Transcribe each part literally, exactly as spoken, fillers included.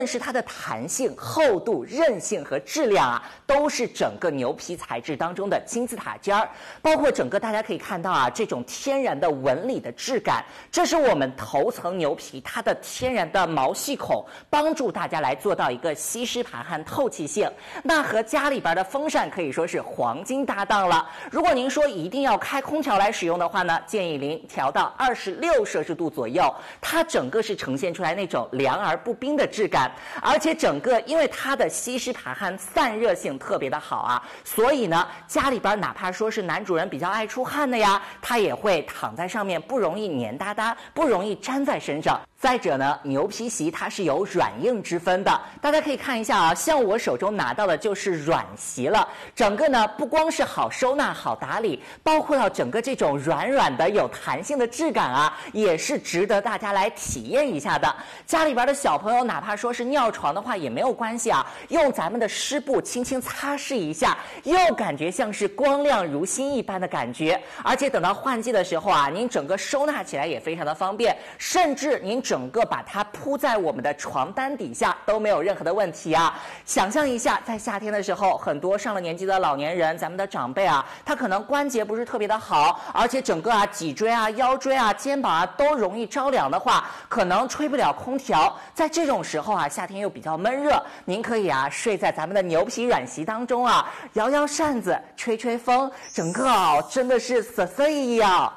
是它的弹性、厚度、韧性和质量啊，都是整个牛皮材质当中的金字塔尖儿。包括整个大家可以看到啊，这种天然的纹理的质感，这是我们头层牛皮它的天然的毛细孔，帮助大家来做到一个吸湿排汗、透气性。那和家里边的风扇可以说是黄金搭档了。如果您说一定要开空调来使用的话呢，建议您调到二十六摄氏度左右，它整个是呈现出来那种凉而不冰的质感。而且整个因为它的吸湿排汗散热性特别的好啊，所以呢家里边哪怕说是男主人比较爱出汗的呀，他也会躺在上面不容易黏哒哒，不容易粘在身上。再者呢，牛皮席它是有软硬之分的，大家可以看一下啊，像我手中拿到的就是软席了，整个呢不光是好收纳好打理，包括到整个这种软软的有弹性的质感啊，也是值得大家来体验一下的。家里边的小朋友哪怕说是尿床的话也没有关系啊，用咱们的湿布轻轻擦拭一下，又感觉像是光亮如新一般的感觉。而且等到换季的时候啊，您整个收纳起来也非常的方便，甚至您整个把它铺在我们的床单底下都没有任何的问题啊。想象一下，在夏天的时候，很多上了年纪的老年人，咱们的长辈啊，他可能关节不是特别的好，而且整个啊脊椎啊、腰椎啊、肩膀啊都容易着凉的话，可能吹不了空调。在这种时候啊，夏天又比较闷热，您可以啊睡在咱们的牛皮软席当中啊，摇摇扇子，吹吹风，整个啊真的是色色一样。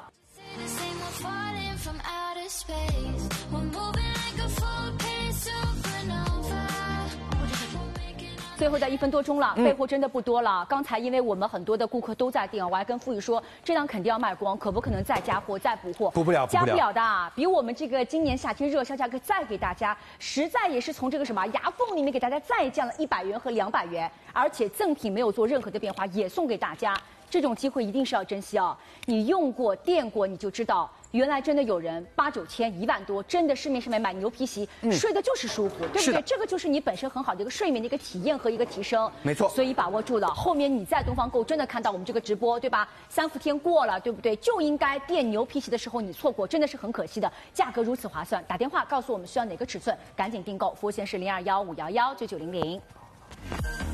最后在一分多钟了，备货真的不多了。嗯、刚才因为我们很多的顾客都在订，我还跟付宇说，这辆肯定要卖光，可不可能再加货、再补货？ 补不了， 加不了的。比我们这个今年夏天热销价格再给大家，实在也是从这个什么牙缝里面给大家再降了一百元和两百元，而且赠品没有做任何的变化，也送给大家。这种机会一定是要珍惜哦！你用过、垫过，你就知道。原来真的有人八九千、一万多，真的市面上面买牛皮席，嗯、睡的就是舒服，对不对？这个就是你本身很好的一个睡眠的一个体验和一个提升。 没错， 所以把握住了。后面你在东方购真的看到我们这个直播，对吧？三伏天过了，对不对？就应该垫牛皮席的时候你错过，真的是很可惜的。价格如此划算，打电话告诉我们需要哪个尺寸，赶紧订购。服务线是零二幺五幺幺九九零零。